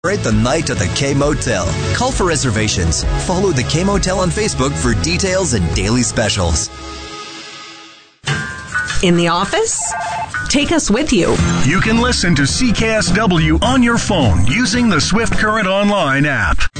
Celebrate the night at the K Motel. Call for reservations. Follow the K Motel on Facebook for details and daily specials. In the office? Take us with you. You can listen to CKSW on your phone using the Swift Current Online app.